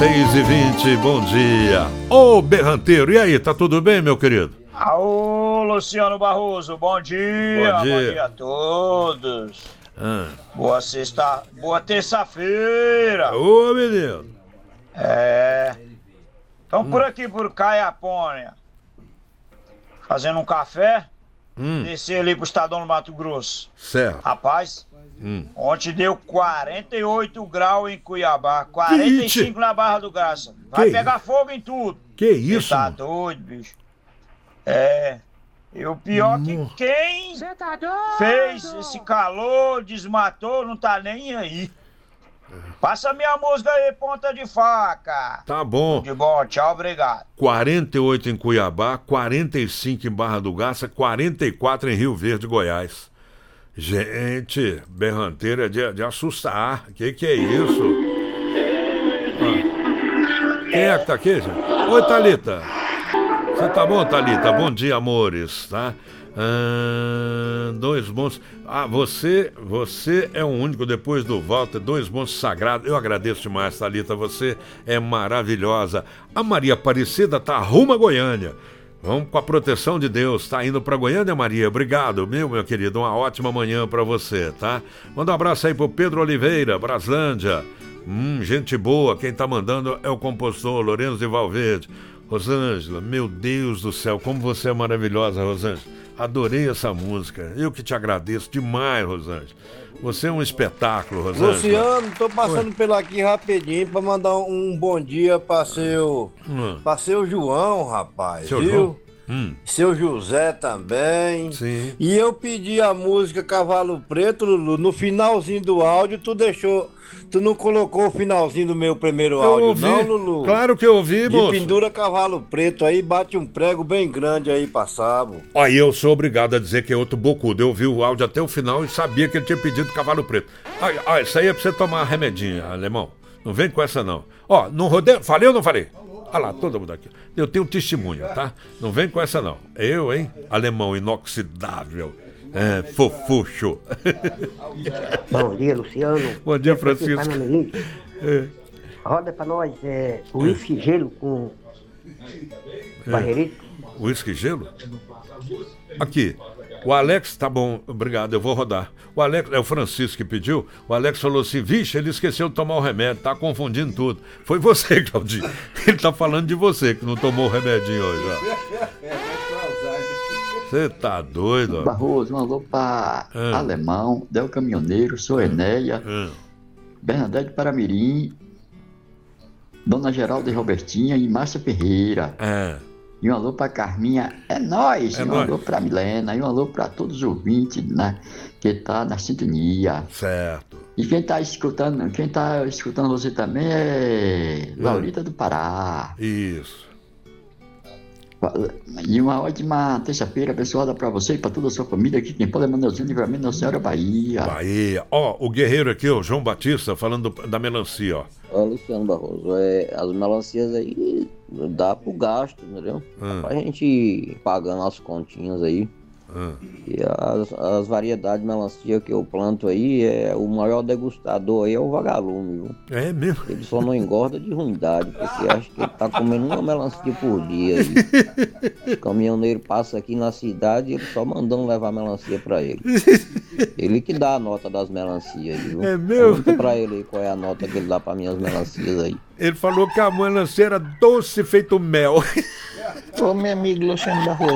6h20, bom dia. Ô, Berranteiro, e aí, tá tudo bem, meu querido? Alô, Luciano Barroso, bom dia. Bom dia. Bom dia a todos. Boa terça-feira. Ô, menino. Estamos por aqui, por Caiapônia, fazendo um café, descer ali pro Estadão do Mato Grosso. Certo. Rapaz, ontem deu 48 graus em Cuiabá, 45 na Barra do Graça. Vai pegar fogo em tudo. Que isso? Você tá doido, bicho? E o pior que quem fez esse calor, desmatou, não tá nem aí. Passa minha música aí, ponta de faca. Tá bom. De bom, tchau, obrigado. 48 em Cuiabá, 45 em Barra do Garça, 44 em Rio Verde, Goiás. Gente, Berranteiro é de assustar. Que é isso? Quem é que tá aqui, gente? Oi, Thalita. Você tá bom, Thalita? Bom dia, amores, tá? Dois bons. Você é o único depois do Walter, dois bons sagrados. Eu agradeço demais, Thalita. Você é maravilhosa. A Maria Aparecida tá rumo a Goiânia. Vamos com a proteção de Deus. Tá indo pra Goiânia, Maria? Obrigado, meu querido. Uma ótima manhã pra você, tá? Manda um abraço aí pro Pedro Oliveira, Braslândia. Gente boa. Quem tá mandando é o compositor Lourenço de Valverde. Rosângela, meu Deus do céu, como você é maravilhosa, Rosângela. Adorei essa música. Eu que te agradeço demais, Rosângela. Você é um espetáculo, Rosângela. Luciano, tô passando pelo aqui rapidinho pra mandar um bom dia pra seu João, rapaz, Seu viu? João? Seu José também. Sim. E eu pedi a música Cavalo Preto, Lulu, no finalzinho do áudio tu não colocou o finalzinho do meu primeiro áudio, ouvi. não, Lulu? Claro que eu ouvi, moço. E pendura Cavalo Preto aí, bate um prego bem grande aí pra sábado. Aí eu sou obrigado a dizer que é outro bocudo. Eu ouvi o áudio até o final e sabia que ele tinha pedido Cavalo Preto. Isso aí é pra você tomar remedinho, alemão. Não vem com essa, não. Não rodei. Falei ou não falei? Olha lá, todo mundo aqui. Eu tenho testemunha, tá? Não vem com essa, não. Eu, hein? Alemão inoxidável. Fofucho. Bom dia, Luciano. Bom dia, Francisco. Roda pra nós uísque gelo com barreirito. Uísque gelo? Aqui. O Alex, tá bom, obrigado, eu vou rodar. O Alex, é o Francisco que pediu. O Alex falou assim: vixe, ele esqueceu de tomar o remédio, tá confundindo tudo. Foi você, Claudinho. Ele tá falando de você que não tomou o remedinho hoje, ó. Você tá doido, ó. Barroso, um alô pra Alemão, Del Caminhoneiro, sou Enéia, Bernadette Paramirim, Dona Geralda e Robertinha e Márcia Ferreira. E um alô pra Carminha, é nóis! Um alô pra Milena, e um alô pra todos os ouvintes que tá na sintonia. Certo. E quem tá escutando você também é Laurita do Pará. Isso. E uma ótima terça-feira abençoada pra você e pra toda a sua família aqui. Quem pode é Maneuzinho Livramento da Senhora Bahia. Bahia. O guerreiro aqui, o João Batista, falando da melancia, ó. Luciano Barroso, as melancias aí dá pro gasto, entendeu? Pra gente pagando as continhas aí. E as variedades de melancia que eu planto aí, o maior degustador aí é o vagalume, viu? É mesmo? Ele só não engorda de ruindade, porque acho que ele tá comendo uma melancia por dia aí. O caminhoneiro passa aqui na cidade e ele só mandando levar melancia pra ele. Ele que dá a nota das melancias aí, viu? É mesmo? Pergunta pra ele aí qual é a nota que ele dá pra minhas melancias aí. Ele falou que a melancia era doce feito mel. Ô, meu amigo Luciano Barroso.